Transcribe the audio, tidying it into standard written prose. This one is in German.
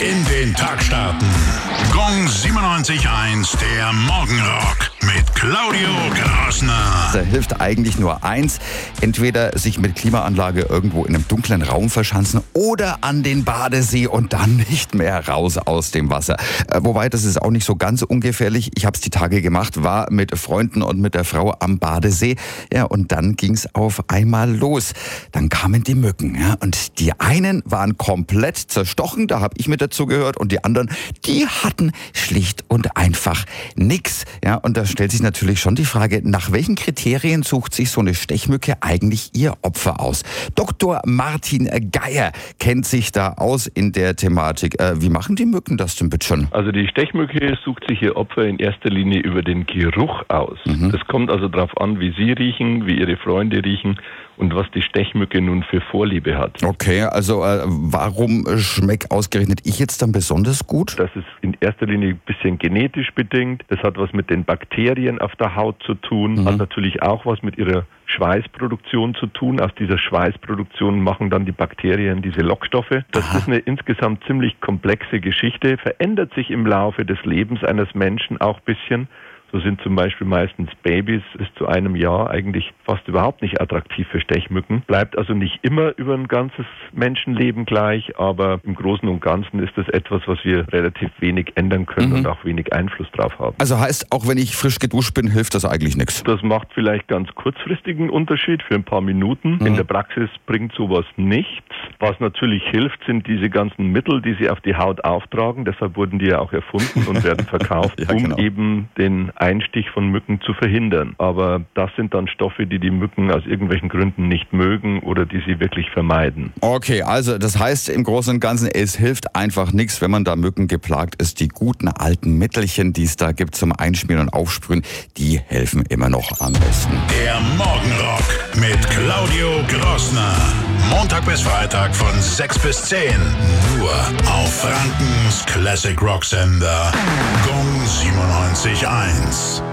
In den Tag starten. Gong 97.1, der Morgenrock mit Claudio Grassner. Da hilft eigentlich nur eins, entweder sich mit Klimaanlage irgendwo in einem dunklen Raum verschanzen oder an den Badesee und dann nicht mehr raus aus dem Wasser. Wobei, das ist auch nicht so ganz ungefährlich. Ich habe es die Tage gemacht, war mit Freunden und mit der Frau am Badesee. Ja, und dann ging es auf einmal los. Dann kamen die Mücken. Ja, und die einen waren komplett zerstochen, da habe ich mit dazu gehört, und die anderen, die hatten schlicht und einfach nix. Ja, und da stellt sich natürlich schon die Frage, nach welchen Kriterien sucht sich so eine Stechmücke eigentlich ihr Opfer aus? Dr. Martin Geier kennt sich da aus in der Thematik. Wie machen die Mücken das denn bitte schon? Also die Stechmücke sucht sich ihr Opfer in erster Linie über den Geruch aus. Das kommt also darauf an, wie sie riechen, wie ihre Freunde riechen und was die Stechmücke nun für Vorliebe hat. Okay, also warum schmeckt ausgerechnet ich jetzt dann besonders gut? Das ist in erster Linie ein bisschen genetisch bedingt. Das hat was mit den Bakterien auf der Haut zu tun, hat natürlich auch was mit ihrer Schweißproduktion zu tun. Aus dieser Schweißproduktion machen dann die Bakterien diese Lockstoffe. Das ist eine insgesamt ziemlich komplexe Geschichte, verändert sich im Laufe des Lebens eines Menschen auch ein bisschen. So sind zum Beispiel meistens Babys bis zu einem Jahr eigentlich fast überhaupt nicht attraktiv für Stechmücken. Bleibt also nicht immer über ein ganzes Menschenleben gleich, aber im Großen und Ganzen ist das etwas, was wir relativ wenig ändern können und auch wenig Einfluss drauf haben. Also heißt, auch wenn ich frisch geduscht bin, hilft das eigentlich nichts? Das macht vielleicht ganz kurzfristigen Unterschied für ein paar Minuten. In der Praxis bringt sowas nichts. Was natürlich hilft, sind diese ganzen Mittel, die sie auf die Haut auftragen. Deshalb wurden die ja auch erfunden und werden verkauft, um eben den Einstich von Mücken zu verhindern. Aber das sind dann Stoffe, die die Mücken aus irgendwelchen Gründen nicht mögen oder die sie wirklich vermeiden. Okay, also das heißt im Großen und Ganzen, es hilft einfach nichts, wenn man da Mücken geplagt ist. Die guten alten Mittelchen, die es da gibt zum Einschmieren und Aufsprühen, die helfen immer noch am besten. Der Morgenrock mit Claudio Grassner. Montag bis Freitag von 6 bis 10. Nur auf Frankens Classic Rock Sender. Gong 97.1.